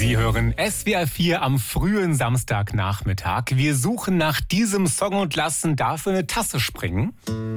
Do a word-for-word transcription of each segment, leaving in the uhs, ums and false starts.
Sie hören S W R vier am frühen Samstagnachmittag. Wir suchen nach diesem Song und lassen dafür eine Tasse springen.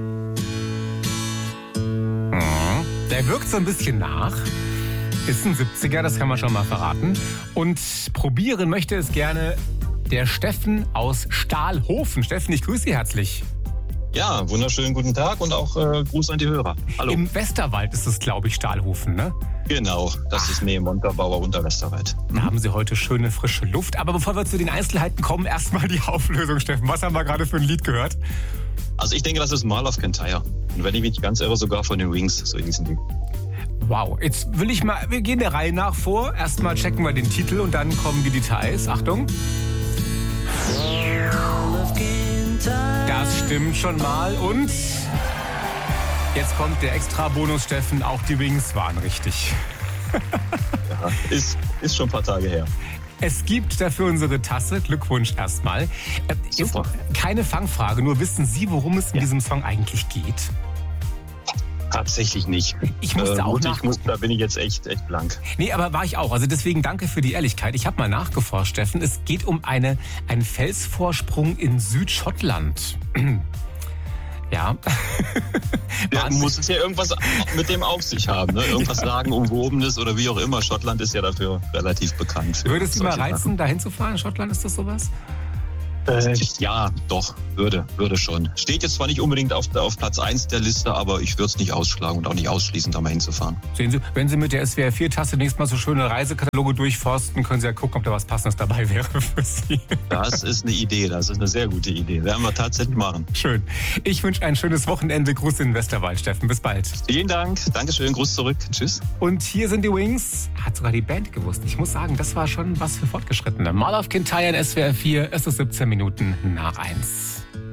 Der wirkt so ein bisschen nach. Ist ein siebziger, das kann man schon mal verraten. Und probieren möchte es gerne der Steffen aus Stahlhofen. Steffen, ich grüße Sie herzlich. Ja, wunderschönen guten Tag und auch äh, Gruß an die Hörer. Hallo. Im Westerwald ist es, glaube ich, Stahlhofen, ne? Genau, das ist Nähe Montabaur unter Westerwald. Da haben Sie heute schöne, frische Luft. Aber bevor wir zu den Einzelheiten kommen, erstmal die Auflösung, Steffen. Was haben wir gerade für ein Lied gehört? Also ich denke, das ist Mall of Kintyre. Und wenn ich mich nicht ganz irre, sogar von den Wings, so hießen die. Wow, jetzt will ich mal, wir gehen der Reihe nach vor. Erstmal checken wir den Titel und dann kommen die Details. Achtung. Das stimmt schon mal. Und jetzt kommt der Extra-Bonus, Steffen. Auch die Wings waren richtig. Ja, ist, ist schon ein paar Tage her. Es gibt dafür unsere Tasse. Glückwunsch erstmal. Äh, jetzt Super. Keine Fangfrage, nur wissen Sie, worum es in Ja. diesem Song eigentlich geht? Tatsächlich nicht. Ich musste äh, auch gut, ich nachgucken. muss, Da bin ich jetzt echt, echt blank. Nee, aber war ich auch. Also deswegen danke für die Ehrlichkeit. Ich habe mal nachgeforscht, Steffen. Es geht um eine, einen Felsvorsprung in Südschottland. Ja. Ja, Wahnsinn. muss es ja irgendwas mit dem auf sich haben. Ne? Irgendwas sagen, Umwobenes oder wie auch immer. Schottland ist ja dafür relativ bekannt. für Würde es Sie mal solche reizen, da hinzufahren? In Schottland, ist das sowas? Äh, ja, doch, würde, würde schon. Steht jetzt zwar nicht unbedingt auf, auf Platz eins der Liste, aber ich würde es nicht ausschlagen und auch nicht ausschließen, da mal hinzufahren. Sehen Sie, wenn Sie mit der S W R vier Tasse nächstes Mal so schöne Reisekataloge durchforsten, können Sie ja gucken, ob da was Passendes dabei wäre für Sie. Das ist eine Idee, das ist eine sehr gute Idee. Werden wir tatsächlich machen. Schön. Ich wünsche ein schönes Wochenende. Gruß in den Westerwald, Steffen. Bis bald. Vielen Dank, Dankeschön, Gruß zurück. Tschüss. Und hier sind die Wings. Hat sogar die Band gewusst. Ich muss sagen, das war schon was für Fortgeschrittene. Mall of Kintyre in S W R vier. Es ist siebzehn Minuten nach eins.